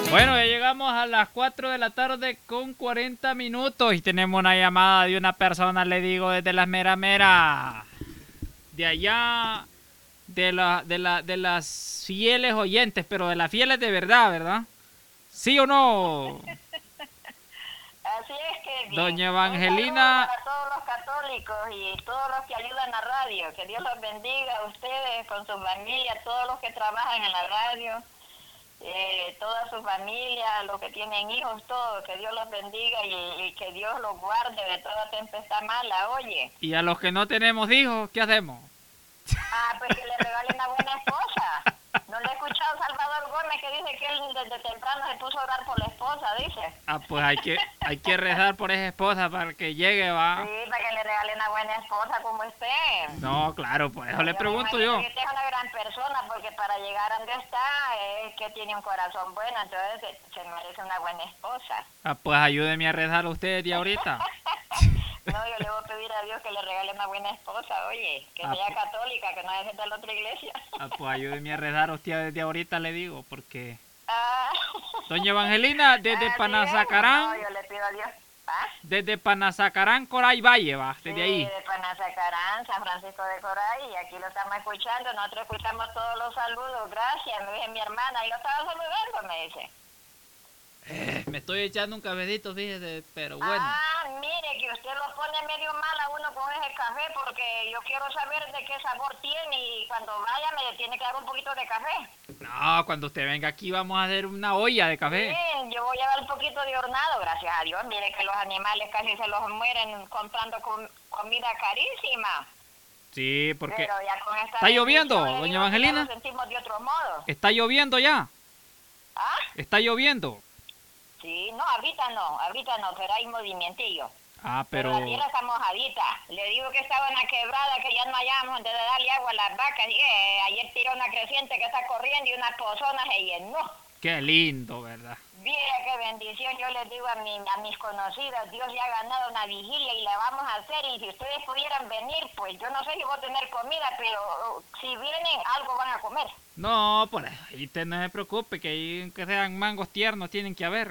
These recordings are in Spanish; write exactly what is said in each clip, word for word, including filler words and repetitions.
Bueno, ya llegamos a las cuatro de la tarde con cuarenta minutos y tenemos una llamada de una persona, le digo, desde las mera mera, de allá, de, la, de, la, de las fieles oyentes, pero de las fieles de verdad, ¿verdad? ¿Sí o no? Así es que Doña Evangelina. Evangelina. Para todos los católicos y todos los que ayudan a radio, que Dios los bendiga a ustedes con su familia, todos los que trabajan en la radio, eh, toda su familia, los que tienen hijos, todos, que Dios los bendiga y, y que Dios los guarde de toda tempestad mala, oye. Y a los que no tenemos hijos, ¿qué hacemos? Ah, pues que le regalen una buena esposa. ¿No le he escuchado a Salvador Gómez que dice que él desde temprano se puso a orar por la esposa, dice? Ah, pues hay que, hay que rezar por esa esposa para que llegue, va. Sí, para que le regale una buena esposa como usted. No, claro, pues eso le Yo pregunto me yo. imagino que usted es una gran persona porque para llegar a donde está es que tiene un corazón bueno, entonces se, se merece una buena esposa. Ah, pues ayúdeme a rezar a usted de ahorita. No, yo le voy a pedir a Dios que le regale una buena esposa, oye, que Ah, sea pues. católica, que no deje de la otra iglesia. Ah, pues ayúdeme a rezar a usted desde ahorita, le digo, porque... Ah. Doña Evangelina, desde Ah, Panazacarán, no, yo le pido a Dios. ¿Ah? desde Panazacarán, Coray Valle, va, desde Sí, ahí. de Panazacarán, San Francisco de Coray, y aquí lo estamos escuchando, nosotros escuchamos todos los saludos, gracias, me dice mi hermana, y lo estaba saludando, me dice. Eh, me estoy echando un cafecito, fíjese, pero bueno. Ah, mire, que usted lo pone medio mal a uno con ese café, porque yo quiero saber de qué sabor tiene, y cuando vaya me tiene que dar un poquito de café. No, cuando usted venga aquí vamos a hacer una olla de café. Bien, yo voy a dar un poquito de hornado, gracias a Dios, mire que los animales casi se los mueren comprando com comida carísima. Sí, porque... Pero ya con esta ¿Está lloviendo, bendición, le doña digo que ya Evangelina? lo sentimos de otro modo. ¿Está lloviendo ya? ¿Ah? ¿Está lloviendo? Sí, no, ahorita no, ahorita no, pero hay movimientillo. Ah, pero... Pero la tierra está mojadita. Le digo que estaba en la quebrada, que ya no hallábamos de darle agua a las vacas. Y, eh, ayer tiró una creciente que está corriendo y una pozona se llenó. Qué lindo, ¿verdad? Mira qué bendición, yo les digo a, mi, a mis conocidas, Dios ya ha ganado una vigilia y la vamos a hacer, y si ustedes pudieran venir, pues yo no sé si voy a tener comida, pero si vienen, algo van a comer. No, por ahí usted no se preocupe, que ahí que sean mangos tiernos tienen que haber.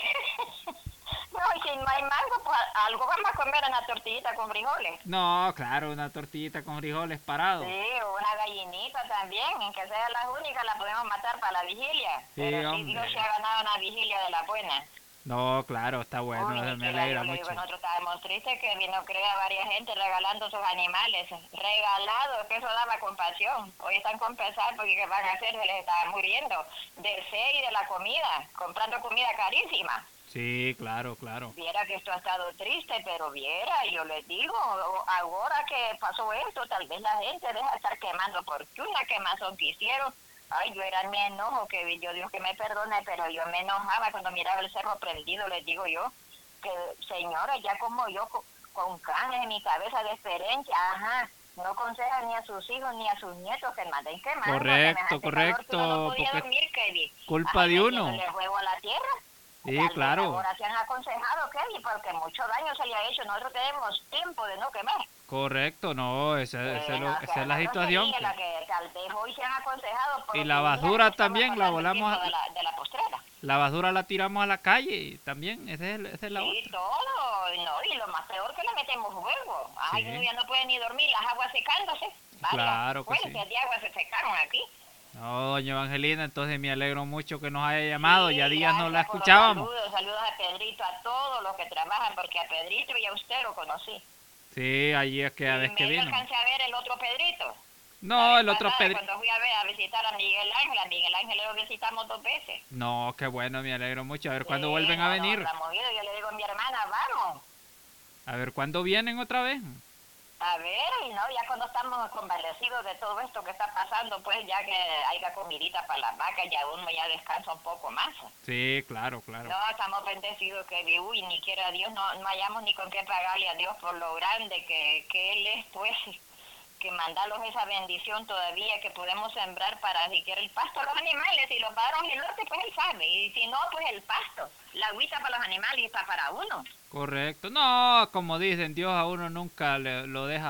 No, y si no hay mango, pues algo vamos a comer, una tortillita con frijoles. No, claro, una tortillita con frijoles parados. Sí, o una gallinita también, en que sea las únicas la podemos matar para la vigilia. Sí, Pero hombre. si Dios se ha ganado una vigilia de la buena. No, claro, está bueno, Uy, eso me Miquela, alegra yo le digo, mucho. nosotros estábamos tristes que vino, creo, varias gente regalando sus animales. Regalados, que eso daba compasión. Hoy están con pesar porque ¿qué van a hacer? Se les está muriendo de sed y de la comida, comprando comida carísima. Sí, claro, claro. Viera que esto ha estado triste, pero viera, yo les digo, ahora que pasó esto, tal vez la gente deja de estar quemando porque una quemazón que hicieron. Ay, yo era mi enojo, que yo Dios que me perdone, pero yo me enojaba cuando miraba el cerro prendido, les digo yo, que señora, ya como yo con, con canas en mi cabeza de experiencia, ajá, no aconseja ni a sus hijos ni a sus nietos que manden quemando. Correcto, correcto, No podía porque dormir, Kevin. culpa de uno. Le juego a la tierra. Sí, Tal vez claro. ahora se han aconsejado, Kevin, porque mucho daño se le ha hecho. Nosotros tenemos tiempo de no quemar. Correcto, no, esa, esa, Eh, es lo- no, esa es la que situación. sería la que tal vez hoy se han aconsejado. Y la basura también la volamos a- De la, de la postrera. La basura la tiramos a la calle y también, esa es, el- esa es la Sí, otra. todo, no, y lo más peor que le metemos fuego. Ay, Sí. uno ya no puede ni dormir, las aguas secándose. Varias Claro que fuentes sí. de agua se secaron aquí. No, doña Evangelina, entonces me alegro mucho que nos haya llamado, Sí, ya días no la gracias por los escuchábamos. Saludos, saludos a Pedrito, a todos los que trabajan, porque a Pedrito y a usted lo conocí. Sí, allí es que a Y vez que me vino. alcancé a ver el otro Pedrito. No, La el vez otro pasada, Pedro. Cuando fui a ver a visitar a Miguel Ángel, a Miguel Ángel lo visitamos dos veces. No, qué bueno, me alegro mucho. A ver cuándo Sí, vuelven a no, venir. no, la movido, yo le digo a mi hermana, vamos. A ver cuándo vienen otra vez. A ver, y no, ya cuando estamos convalecidos de todo esto que está pasando, pues ya que haya comidita para las vacas, ya uno ya descansa un poco más. Sí, claro, claro. No, estamos bendecidos que, uy, ni quiera Dios, no, no hayamos ni con qué pagarle a Dios por lo grande que, que Él es, pues, que mandarlos esa bendición todavía, que podemos sembrar para siquiera el pasto a los animales, y los varones y el norte, pues Él sabe, y si no, pues el pasto, la agüita para los animales y está para uno. Correcto. No, como dicen, Dios a uno nunca le, lo deja